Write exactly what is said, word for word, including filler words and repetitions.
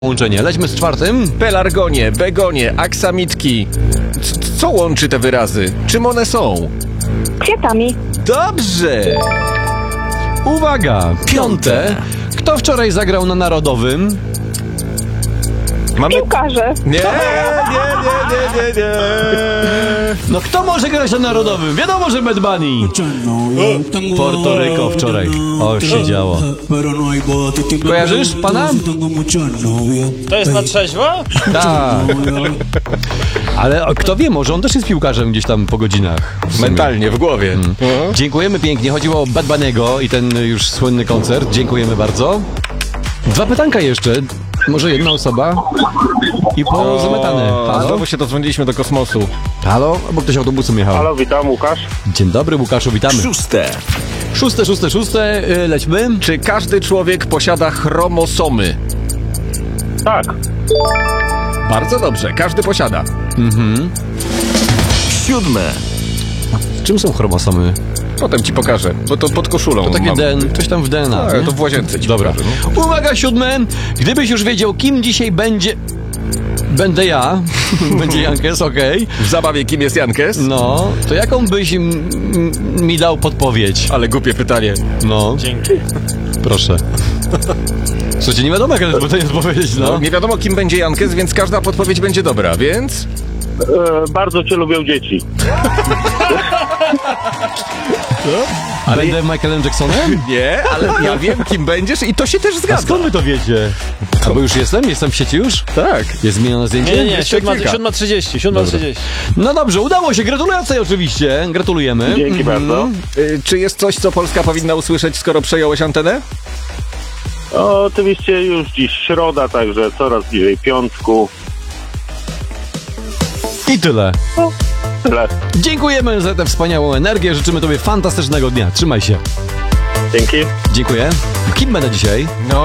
Łączenie. Lećmy z czwartym. Pelargonie, begonie, aksamitki. C- co łączy te wyrazy? Czym one są? Kwiatami. Dobrze! Uwaga! Piąte. Kto wczoraj zagrał na Narodowym? Mamy... Piłkarze. Nie, nie, nie, nie, nie, nie. No kto może grać na Narodowym? Wiadomo, że Bad Bunny. Porto Rico wczoraj. O, się działo. Kojarzysz pana? To jest na trzeźwo? Tak. Ale o, kto wie, może on też jest piłkarzem gdzieś tam po godzinach. w sumie. Mentalnie, w głowie. Mm. No. Dziękujemy pięknie. Chodziło o Bad Bunny'ego i ten już słynny koncert. Dziękujemy bardzo. Dwa pytanka jeszcze. Może jedna osoba i po zametane. O, Halo? Znowu się dodzwoniliśmy do kosmosu. Halo? Bo ktoś autobusem jechał. Halo, witam, Łukasz. Dzień dobry, Łukaszu, witamy. Szóste. Szóste, szóste, szóste, yy, lećmy. Czy każdy człowiek posiada chromosomy? Tak, Bardzo dobrze, każdy posiada. Siódme. Czym są chromosomy? Potem ci pokażę, bo to pod koszulą. To takie mam. D N A, coś tam w D N A. Tak, nie? to w łazience ci Dobra. pokażę, no. Uwaga, siódme. Gdybyś już wiedział, kim dzisiaj będzie... Będę ja. Będzie Jankes, okej. W zabawie kim jest Jankes? No, to jaką byś m- m- mi dał podpowiedź? Ale głupie pytanie. No, Dzięki. proszę. Słuchajcie, nie wiadomo, jak to jest powiedzieć, no. Nie wiadomo kim będzie Jankes, więc każda podpowiedź będzie dobra, więc... e, bardzo cię lubią dzieci. A będę Michaelem Jacksonem? Nie, ale ja wiem kim będziesz i to się też A zgadza. skąd wy to wiecie? Albo już jestem? Jestem w sieci już? Tak. Jest zmienione zdjęcie? Nie, nie, nie, Jeszcze siódma, kilka. siódma trzydzieści, siódma trzydzieści. No dobrze, udało się. Gratulacje oczywiście. Gratulujemy. Dzięki bardzo. Y, czy jest coś, co Polska powinna usłyszeć, skoro przejąłeś antenę? O, oczywiście już dziś środa, także coraz bliżej piątku. I tyle. Tyle. Dziękujemy za tę wspaniałą energię. Życzymy tobie fantastycznego dnia. Trzymaj się. Dzięki. Dziękuję. Kim będę dzisiaj? No.